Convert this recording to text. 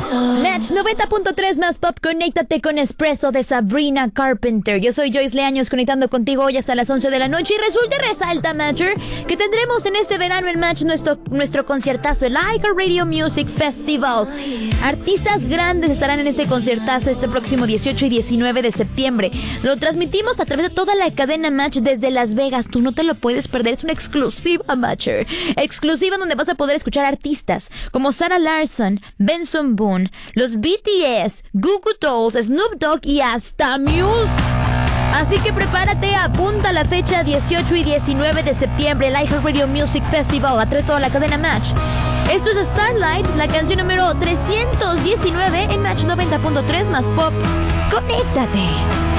Match 90.3 más pop, conéctate con Espresso de Sabrina Carpenter. Yo soy Joyce Leaños, conectando contigo hoy hasta las 11 de la noche. Y resulta y resalta, Matcher, que tendremos en este verano en Match nuestro conciertazo, el iHeartRadio Music Festival. Artistas grandes estarán en este conciertazo este próximo 18 y 19 de septiembre. Lo transmitimos a través de toda la cadena Match desde Las Vegas. Tú no te lo puedes perder, es una exclusiva, Matcher. Exclusiva donde vas a poder escuchar artistas como Sarah Larson, Benson Boone, los BTS, Goo Goo Dolls, Snoop Dogg y hasta Muse. Así que prepárate, apunta la fecha 18 y 19 de septiembre, el iHeartRadio Music Festival, a través de toda la cadena Match. Esto es Starlight, la canción número 319 en Match 90.3 más pop. ¡Conéctate!